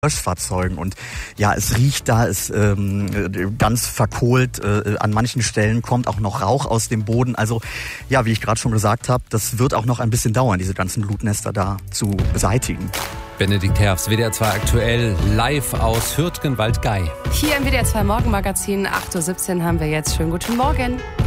Löschfahrzeugen. Und ja, es riecht da, ist ganz verkohlt. An manchen Stellen kommt auch noch Rauch aus dem Boden. Also ja, wie ich gerade schon gesagt habe, das wird auch noch ein bisschen dauern, diese ganzen Blutnester da zu beseitigen. Benedikt Herfst, WDR 2 aktuell, live aus Hürtgen-Waldgei. Hier im WDR 2 Morgenmagazin, 8.17 Uhr haben wir jetzt. Schönen guten Morgen.